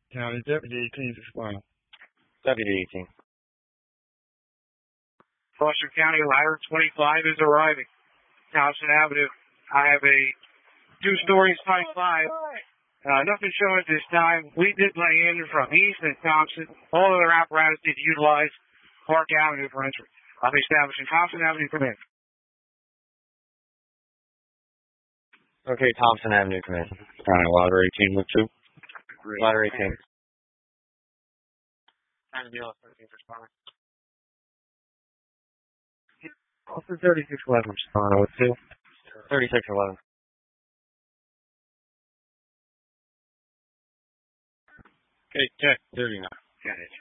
County Deputy 18 to respond. Deputy 18. Foster County Ladder 25 is arriving. Thompson Avenue. I have a 2-story 25. Nothing showing at this time. We did lay in from East and Thompson. All other apparatus did utilize Park Avenue for entry. I'll be establishing Thompson Avenue from in. Okay, Thompson Avenue, come in. County Ladder 18 with 2. Ladder 18. Also 3611 responding with 2. 3611. Okay, check 39. Got it.